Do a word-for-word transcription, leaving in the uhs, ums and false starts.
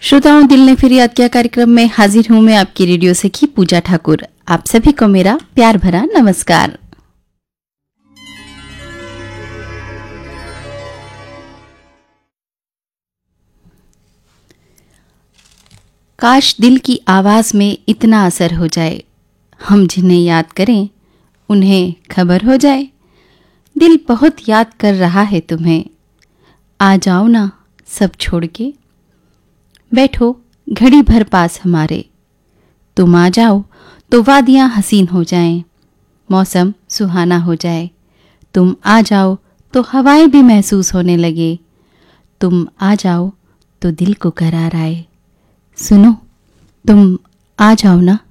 श्रोताओं, दिल ने फिर याद किया कार्यक्रम में हाजिर हूं मैं आपकी रेडियो सखी पूजा ठाकुर। आप सभी को मेरा प्यार भरा नमस्कार। काश दिल की आवाज में इतना असर हो जाए, हम जिन्हें याद करें उन्हें खबर हो जाए। दिल बहुत याद कर रहा है तुम्हें, आ जाओ ना सब छोड़ के, बैठो घड़ी भर पास हमारे। तुम आ जाओ तो वादियां हसीन हो जाएं, मौसम सुहाना हो जाए। तुम आ जाओ तो हवाएं भी महसूस होने लगे। तुम आ जाओ तो दिल को करार आए। सुनो, तुम आ जाओ ना